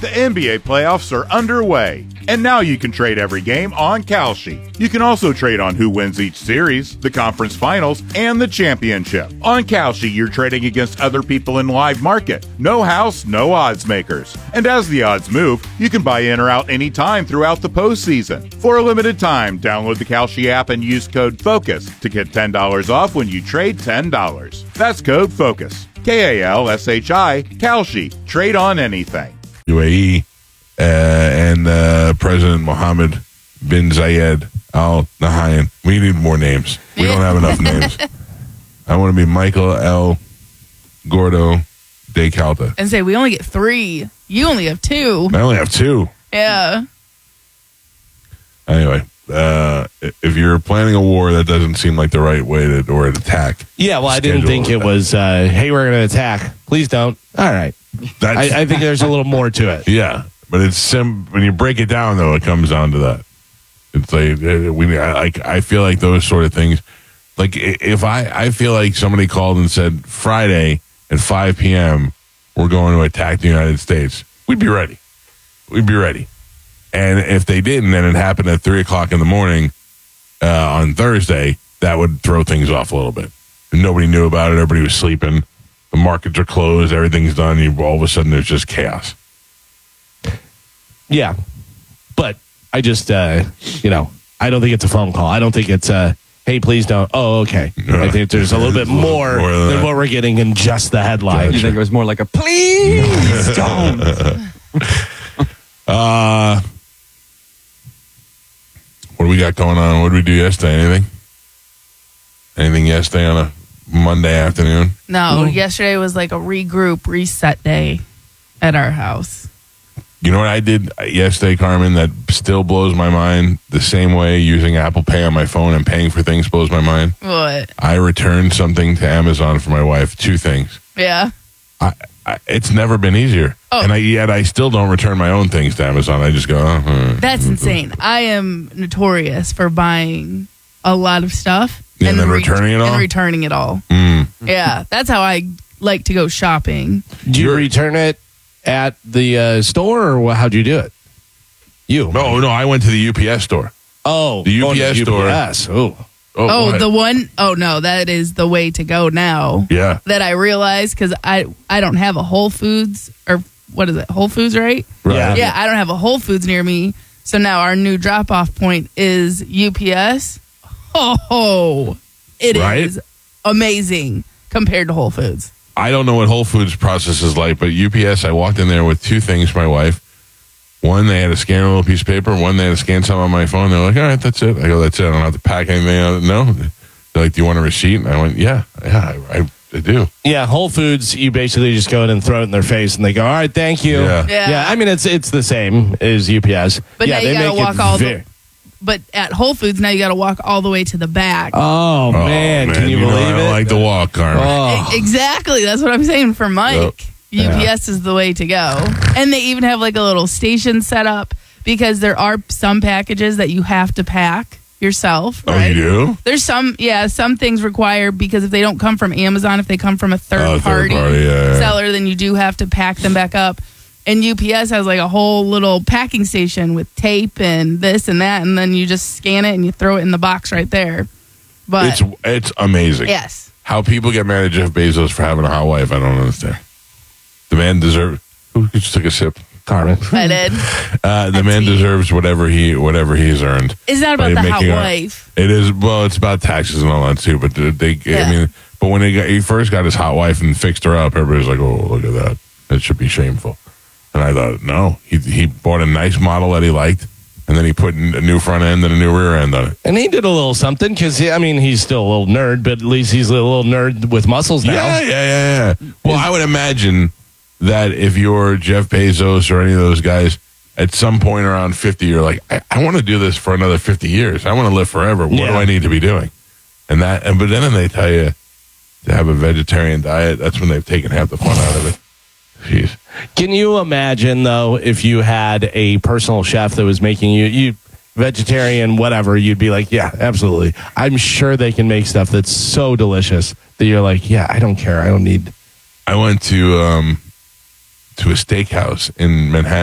The NBA playoffs are underway, and now you can trade every game on Kalshi. You can also trade on who wins each series, the conference finals, and the championship. On Kalshi, you're trading against other people in live market. No house, no odds makers. And as the odds move, you can buy in or out anytime throughout the postseason. For a limited time, download the Kalshi app and use code FOCUS to get $10 off when you trade $10. That's code FOCUS. Kalshi, Kalshi. Trade on anything. UAE and President Mohammed bin Zayed Al Nahyan. We need more names. We don't have enough names. I want to be Michael L. Gordo de Calta. And say, we only get 3. You only have 2. I only have 2. Yeah. Anyway, if you're planning a war, that doesn't seem like the right way to, or an attack. Yeah, well, I didn't think it was, hey, we're going to attack. Please don't. All right. I think there's a little more to it. Yeah, but it's when you break it down, though, it comes down to that. It's like I feel like those sort of things. Like if I feel like somebody called and said Friday at 5 p.m. we're going to attack the United States, we'd be ready. We'd be ready. And if they didn't, and it happened at 3 o'clock in the morning on Thursday, that would throw things off a little bit. And nobody knew about it. Everybody was sleeping. The markets are closed. Everything's done. All of a sudden, there's just chaos. Yeah. But I just, I don't think it's a phone call. I don't think it's hey, please don't. Oh, okay. I think there's a little bit more than what we're getting in just the headline. You think it was more like a please don't. What do we got going on? What did we do yesterday? Anything yesterday on a Monday afternoon? No, yesterday was like a reset day at our house. You know what I did yesterday, Carmen, that still blows my mind? The same way using Apple Pay on my phone and paying for things blows my mind. What? I returned something to Amazon for my wife. 2 things. Yeah. It's never been easier. Oh. And yet I still don't return my own things to Amazon. I just go, That's insane. I am notorious for buying a lot of stuff. And then returning it all? And returning it all. Yeah, that's how I like to go shopping. Do you return it at the store, or how'd you do it? You? No, I went to the UPS store. Oh, the UPS store. UPS. Oh, the one? Oh, no, that is the way to go now. Yeah. That I realized, because I don't have a Whole Foods, or what is it, Whole Foods, right? Right. Yeah, I don't have a Whole Foods near me. So now our new drop-off point is UPS. Oh, it is amazing compared to Whole Foods. I don't know what Whole Foods process is like, but UPS, I walked in there with 2 things for my wife. One, they had to scan a little piece of paper. One, they had to scan something on my phone. They're like, all right, that's it. I go, that's it. I don't have to pack anything out. No. They're like, do you want a receipt? And I went, yeah, I do. Yeah, Whole Foods, you basically just go in and throw it in their face, and they go, all right, thank you. Yeah. I mean, it's the same as UPS. But yeah, now you they got to make walk it all But at Whole Foods, now you got to walk all the way to the back. Oh, man. Can you believe I don't it? like to walk, Carmen. Oh. Exactly. That's what I'm saying for Mike. UPS is the way to go. And they even have like a little station set up because there are some packages that you have to pack yourself. Right? Oh, you do? There's some things require, because if they don't come from Amazon, if they come from a third party seller, then you do have to pack them back up. And UPS has like a whole little packing station with tape and this and that, and then you just scan it and you throw it in the box right there. But it's amazing. Yes. How people get mad at Jeff Bezos for having a hot wife, I don't understand. The man deserves. Who just took a sip? Carmen. I did. The man deserves whatever he's earned. It's not about the hot wife. It is. Well, it's about taxes and all that too. But but when he first got his hot wife and fixed her up, everybody's like, "Oh, look at that! That should be shameful." And I thought, no, he bought a nice model that he liked, and then he put a new front end and a new rear end on it. And he did a little something because, he's still a little nerd, but at least he's a little nerd with muscles now. Yeah. Well, I would imagine that if you're Jeff Bezos or any of those guys, at some point around 50, you're like, I want to do this for another 50 years. I want to live forever. What do I need to be doing? But then they tell you to have a vegetarian diet. That's when they've taken half the fun out of it. Jeez. Can you imagine, though, if you had a personal chef that was making you vegetarian, whatever, you'd be like, yeah, absolutely. I'm sure they can make stuff that's so delicious that you're like, yeah, I don't care. I don't need. I went to a steakhouse in Manhattan.